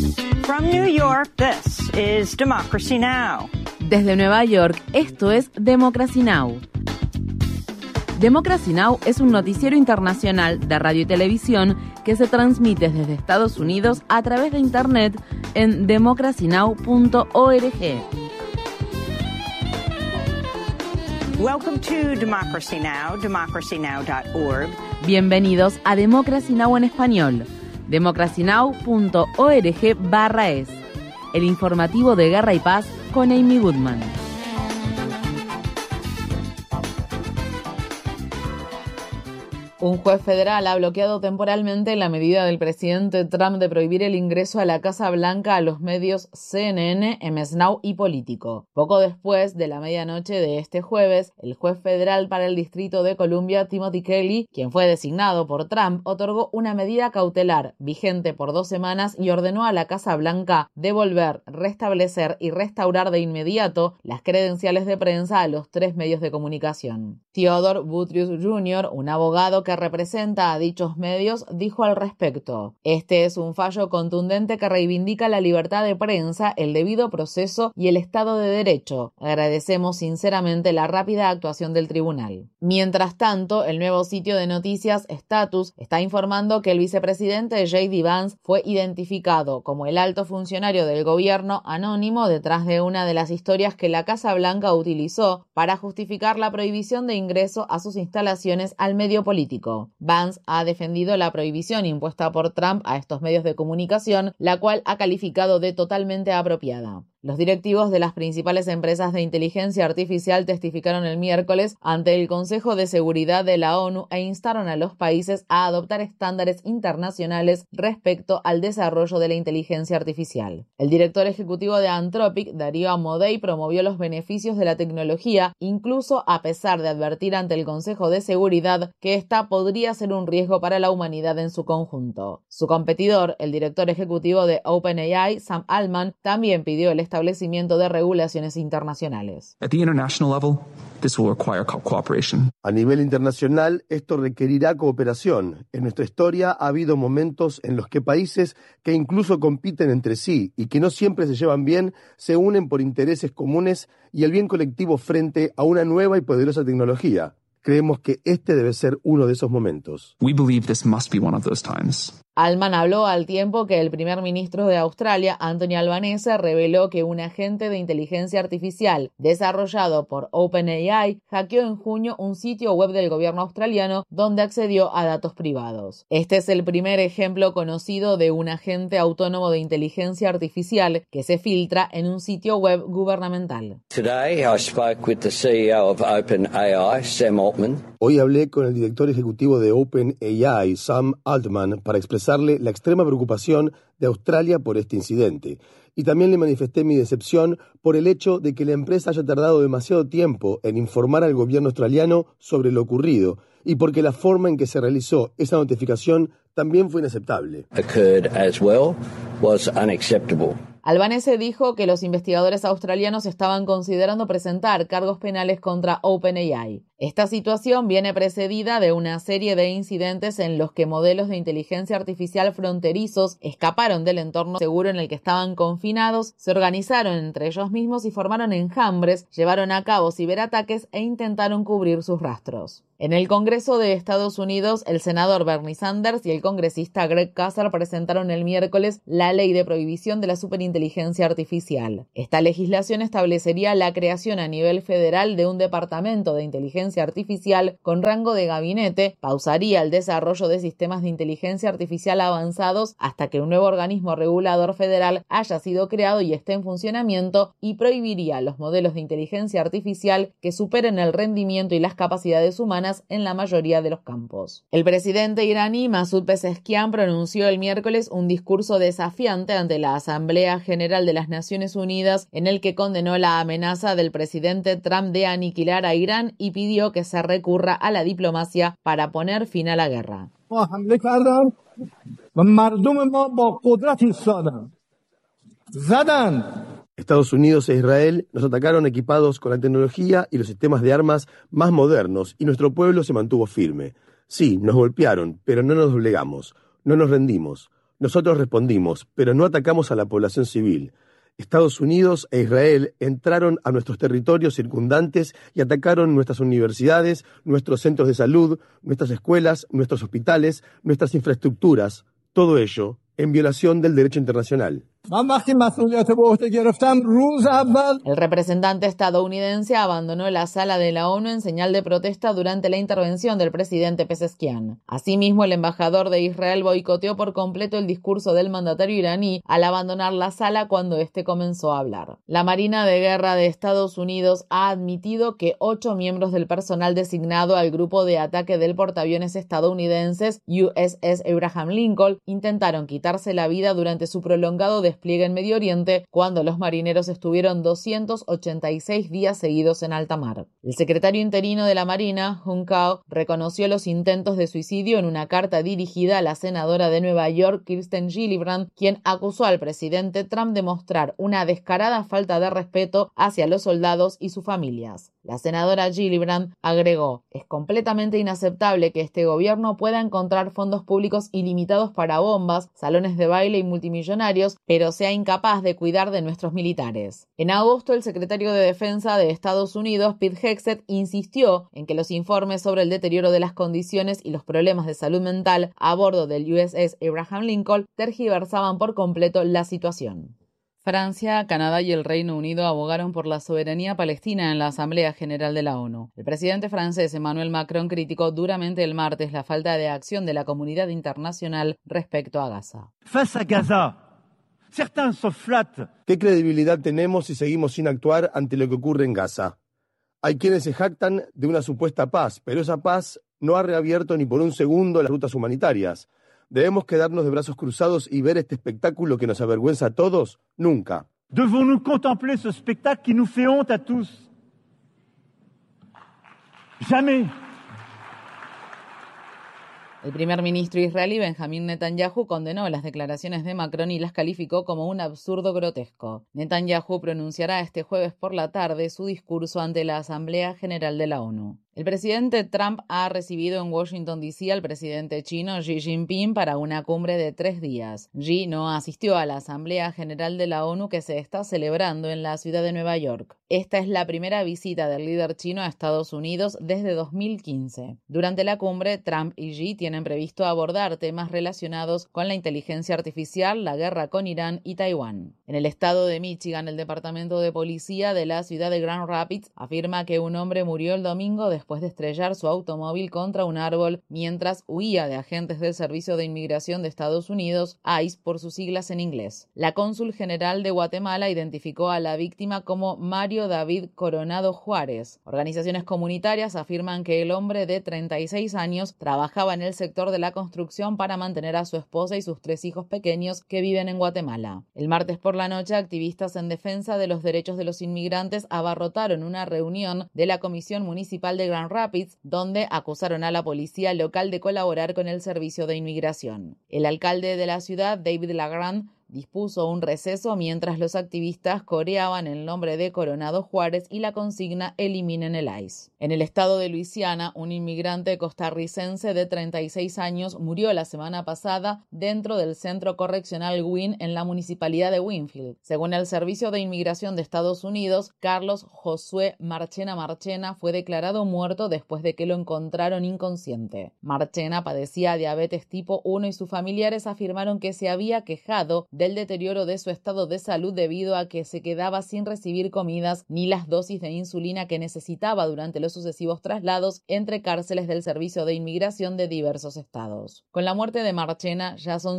From New York, this is Democracy Now! Desde Nueva York, esto es Democracy Now! Democracy Now! Es un noticiero internacional de radio y televisión que se transmite desde Estados Unidos a través de Internet en democracynow.org. Welcome to Democracy Now!, democracynow.org. Bienvenidos a Democracy Now! En español, democracynow.org/es, el informativo de Guerra y Paz con Amy Goodman. Un juez federal ha bloqueado temporalmente la medida del presidente Trump de prohibir el ingreso a la Casa Blanca a los medios CNN, MS Now y Político. Poco después de la medianoche de este jueves, el juez federal para el Distrito de Columbia, Timothy Kelly, quien fue designado por Trump, otorgó una medida cautelar vigente por 2 semanas y ordenó a la Casa Blanca devolver, restablecer y restaurar de inmediato las credenciales de prensa a los 3 medios de comunicación. Theodore Boutrous Jr., un abogado que representa a dichos medios, dijo al respecto: "Este es un fallo contundente que reivindica la libertad de prensa, el debido proceso y el Estado de Derecho. Agradecemos sinceramente la rápida actuación del tribunal". Mientras tanto, el nuevo sitio de noticias Status está informando que el vicepresidente J.D. Vance fue identificado como el alto funcionario del gobierno anónimo detrás de una de las historias que la Casa Blanca utilizó para justificar la prohibición de ingreso a sus instalaciones al medio político. Vance ha defendido la prohibición impuesta por Trump a estos medios de comunicación, la cual ha calificado de totalmente apropiada. Los directivos de las principales empresas de inteligencia artificial testificaron el miércoles ante el Consejo de Seguridad de la ONU e instaron a los países a adoptar estándares internacionales respecto al desarrollo de la inteligencia artificial. El director ejecutivo de Anthropic, Dario Amodei, promovió los beneficios de la tecnología, incluso a pesar de advertir ante el Consejo de Seguridad que esta podría ser un riesgo para la humanidad en su conjunto. Su competidor, el director ejecutivo de OpenAI, Sam Altman, también pidió el establecimiento de regulaciones internacionales. A nivel internacional, esto requerirá cooperación. En nuestra historia ha habido momentos en los que países que incluso compiten entre sí y que no siempre se llevan bien, se unen por intereses comunes y el bien colectivo frente a una nueva y poderosa tecnología. Creemos que este debe ser uno de esos momentos. Altman habló al tiempo que el primer ministro de Australia, Anthony Albanese, reveló que un agente de inteligencia artificial desarrollado por OpenAI hackeó en junio un sitio web del gobierno australiano donde accedió a datos privados. Este es el primer ejemplo conocido de un agente autónomo de inteligencia artificial que se filtra en un sitio web gubernamental. Today I spoke with the CEO of OpenAI, Sam Altman. Hoy hablé con el director ejecutivo de OpenAI, Sam Altman, para expresarle la extrema preocupación de Australia por este incidente. Y también le manifesté mi decepción por el hecho de que la empresa haya tardado demasiado tiempo en informar al gobierno australiano sobre lo ocurrido y porque la forma en que se realizó esa notificación también fue inaceptable. Albanese dijo que los investigadores australianos estaban considerando presentar cargos penales contra OpenAI. Esta situación viene precedida de una serie de incidentes en los que modelos de inteligencia artificial fronterizos escaparon del entorno seguro en el que estaban confinados, se organizaron entre ellos mismos y formaron enjambres, llevaron a cabo ciberataques e intentaron cubrir sus rastros. En el Congreso de Estados Unidos, el senador Bernie Sanders y el congresista Greg Casar presentaron el miércoles la ley de prohibición de la superinteligencia artificial. Esta legislación establecería la creación a nivel federal de un departamento de inteligencia artificial con rango de gabinete, pausaría el desarrollo de sistemas de inteligencia artificial avanzados hasta que un nuevo organismo regulador federal haya sido creado y esté en funcionamiento y prohibiría los modelos de inteligencia artificial que superen el rendimiento y las capacidades humanas en la mayoría de los campos. El presidente iraní Masoud Pezeshkian pronunció el miércoles un discurso desafiante ante la Asamblea General de las Naciones Unidas en el que condenó la amenaza del presidente Trump de aniquilar a Irán y pidió que se recurra a la diplomacia para poner fin a la guerra. Estados Unidos e Israel nos atacaron equipados con la tecnología y los sistemas de armas más modernos y nuestro pueblo se mantuvo firme. Sí, nos golpearon, pero no nos doblegamos, no nos rendimos. Nosotros respondimos, pero no atacamos a la población civil. Estados Unidos e Israel entraron a nuestros territorios circundantes y atacaron nuestras universidades, nuestros centros de salud, nuestras escuelas, nuestros hospitales, nuestras infraestructuras, todo ello en violación del derecho internacional. El representante estadounidense abandonó la sala de la ONU en señal de protesta durante la intervención del presidente Pezeshkian. Asimismo, el embajador de Israel boicoteó por completo el discurso del mandatario iraní al abandonar la sala cuando éste comenzó a hablar. La Marina de Guerra de Estados Unidos ha admitido que 8 miembros del personal designado al grupo de ataque del portaaviones estadounidenses USS Abraham Lincoln intentaron quitarse la vida durante su prolongado despliegue en Medio Oriente cuando los marineros estuvieron 286 días seguidos en alta mar. El secretario interino de la Marina, Hung Cao, reconoció los intentos de suicidio en una carta dirigida a la senadora de Nueva York, Kirsten Gillibrand, quien acusó al presidente Trump de mostrar una descarada falta de respeto hacia los soldados y sus familias. La senadora Gillibrand agregó: «Es completamente inaceptable que este gobierno pueda encontrar fondos públicos ilimitados para bombas, salones de baile y multimillonarios, pero sea incapaz de cuidar de nuestros militares». En agosto, el secretario de Defensa de Estados Unidos, Pete Hegseth, insistió en que los informes sobre el deterioro de las condiciones y los problemas de salud mental a bordo del USS Abraham Lincoln tergiversaban por completo la situación. Francia, Canadá y el Reino Unido abogaron por la soberanía palestina en la Asamblea General de la ONU. El presidente francés Emmanuel Macron criticó duramente el martes la falta de acción de la comunidad internacional respecto a Gaza. Face a Gaza, certains se flattent. ¿Qué credibilidad tenemos si seguimos sin actuar ante lo que ocurre en Gaza? Hay quienes se jactan de una supuesta paz, pero esa paz no ha reabierto ni por un segundo las rutas humanitarias. ¿Debemos quedarnos de brazos cruzados y ver este espectáculo que nos avergüenza a todos? Nunca. Devons-nous contempler ce spectacle qui nous fait honte à tous? Jamais. El primer ministro israelí Benjamín Netanyahu condenó las declaraciones de Macron y las calificó como un absurdo grotesco. Netanyahu pronunciará este jueves por la tarde su discurso ante la Asamblea General de la ONU. El presidente Trump ha recibido en Washington, D.C. al presidente chino Xi Jinping para una cumbre de 3 días. Xi no asistió a la Asamblea General de la ONU que se está celebrando en la ciudad de Nueva York. Esta es la primera visita del líder chino a Estados Unidos desde 2015. Durante la cumbre, Trump y Xi tienen previsto abordar temas relacionados con la inteligencia artificial, la guerra con Irán y Taiwán. En el estado de Michigan, el departamento de policía de la ciudad de Grand Rapids afirma que un hombre murió el domingo después de estrellar su automóvil contra un árbol mientras huía de agentes del Servicio de Inmigración de Estados Unidos, ICE por sus siglas en inglés. La cónsul general de Guatemala identificó a la víctima como Mario David Coronado Juárez. Organizaciones comunitarias afirman que el hombre de 36 años trabajaba en el sector de la construcción para mantener a su esposa y sus 3 hijos pequeños que viven en Guatemala. El martes por la noche, activistas en defensa de los derechos de los inmigrantes abarrotaron una reunión de la Comisión Municipal de Grand Rapids, donde acusaron a la policía local de colaborar con el Servicio de Inmigración. El alcalde de la ciudad, David LaGrande, dispuso un receso mientras los activistas coreaban el nombre de Coronado Juárez y la consigna «Eliminen el ICE». En el estado de Luisiana, un inmigrante costarricense de 36 años murió la semana pasada dentro del centro correccional Wynne en la municipalidad de Winfield. Según el Servicio de Inmigración de Estados Unidos, Carlos Josué Marchena fue declarado muerto después de que lo encontraron inconsciente. Marchena padecía diabetes tipo 1 y sus familiares afirmaron que se había quejado del deterioro de su estado de salud debido a que se quedaba sin recibir comidas ni las dosis de insulina que necesitaba durante los sucesivos traslados entre cárceles del Servicio de Inmigración de diversos estados. Con la muerte de Marchena, ya son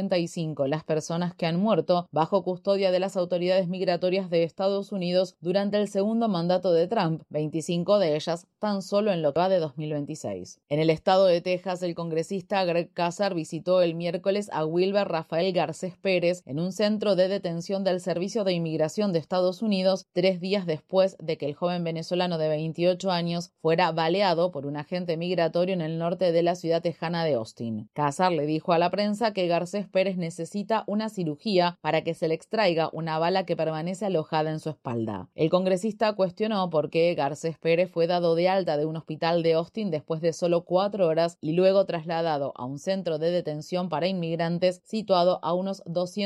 55 las personas que han muerto bajo custodia de las autoridades migratorias de Estados Unidos durante el segundo mandato de Trump, 25 de ellas tan solo en lo que va de 2026. En el estado de Texas, el congresista Greg Casar visitó el miércoles a Wilber Rafael Garcés Pérez, inmigrantes en un centro de detención del Servicio de Inmigración de Estados Unidos 3 días después de que el joven venezolano de 28 años fuera baleado por un agente migratorio en el norte de la ciudad tejana de Austin. Casar le dijo a la prensa que Garcés Pérez necesita una cirugía para que se le extraiga una bala que permanece alojada en su espalda. El congresista cuestionó por qué Garcés Pérez fue dado de alta de un hospital de Austin después de solo 4 horas y luego trasladado a un centro de detención para inmigrantes situado a unos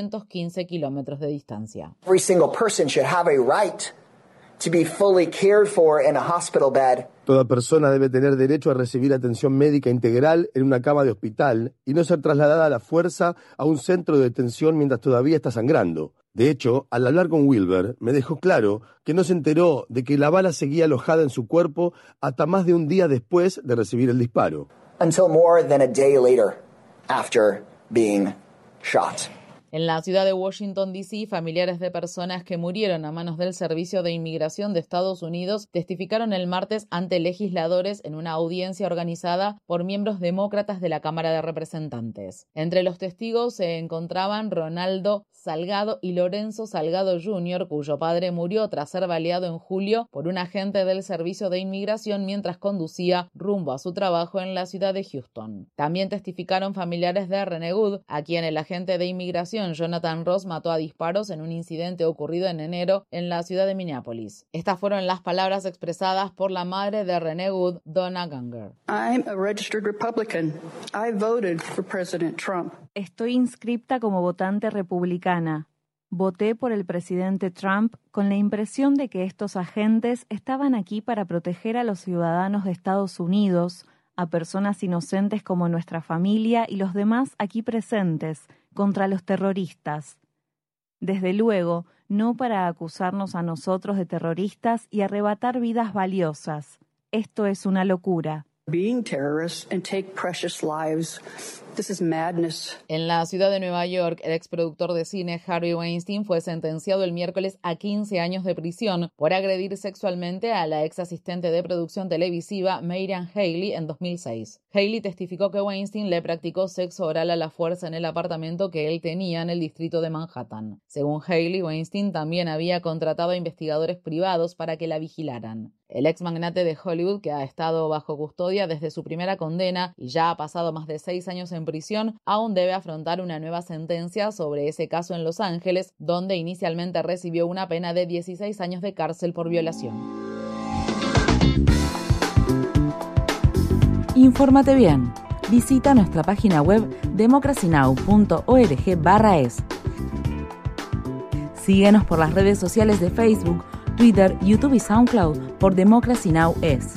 215 kilómetros de distancia. Every single person should have a right to be fully cared for in a hospital bed. Toda persona debe tener derecho a recibir atención médica integral en una cama de hospital y no ser trasladada a la fuerza a un centro de detención mientras todavía está sangrando. De hecho, al hablar con Wilber, me dejó claro que no se enteró de que la bala seguía alojada en su cuerpo hasta más de un día después de recibir el disparo. Until more than a day later after being shot. En la ciudad de Washington, D.C., familiares de personas que murieron a manos del Servicio de Inmigración de Estados Unidos testificaron el martes ante legisladores en una audiencia organizada por miembros demócratas de la Cámara de Representantes. Entre los testigos se encontraban Ronaldo Salgado y Lorenzo Salgado Jr., cuyo padre murió tras ser baleado en julio por un agente del Servicio de Inmigración mientras conducía rumbo a su trabajo en la ciudad de Houston. También testificaron familiares de Renee Good, a quien el agente de inmigración Jonathan Ross mató a disparos en un incidente ocurrido en enero en la ciudad de Minneapolis. Estas fueron las palabras expresadas por la madre de Renee Good, Donna Ganger. I'm a registered Republican. I voted for President Trump. Estoy inscripta como votante republicana. Voté por el presidente Trump con la impresión de que estos agentes estaban aquí para proteger a los ciudadanos de Estados Unidos, a personas inocentes como nuestra familia y los demás aquí presentes, contra los terroristas. Desde luego, no para acusarnos a nosotros de terroristas y arrebatar vidas valiosas. Esto es una locura. Being terrorists and take precious lives. This is madness. En la ciudad de Nueva York, el exproductor de cine Harvey Weinstein fue sentenciado el miércoles a 15 años de prisión por agredir sexualmente a la ex asistente de producción televisiva Marian Haley en 2006. Haley testificó que Weinstein le practicó sexo oral a la fuerza en el apartamento que él tenía en el distrito de Manhattan. Según Haley, Weinstein también había contratado a investigadores privados para que la vigilaran. El ex magnate de Hollywood, que ha estado bajo custodia desde su primera condena y ya ha pasado más de 6 años en prisión, aún debe afrontar una nueva sentencia sobre ese caso en Los Ángeles, donde inicialmente recibió una pena de 16 años de cárcel por violación. Infórmate bien. Visita nuestra página web democracynow.org/es. Síguenos por las redes sociales de Facebook, Twitter, YouTube y SoundCloud por Democracy Now! Es.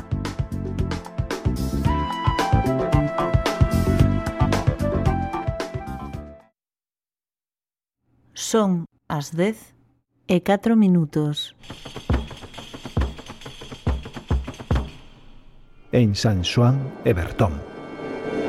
Son as 10:04. En San Xoán e Bertón.